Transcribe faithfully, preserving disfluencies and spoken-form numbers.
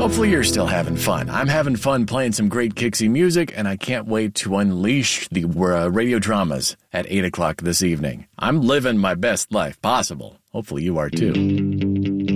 Hopefully you're still having fun. I'm having fun playing some great Kixie music, and I can't wait to unleash the uh, radio dramas at eight o'clock this evening. I'm living my best life possible. Hopefully you are too.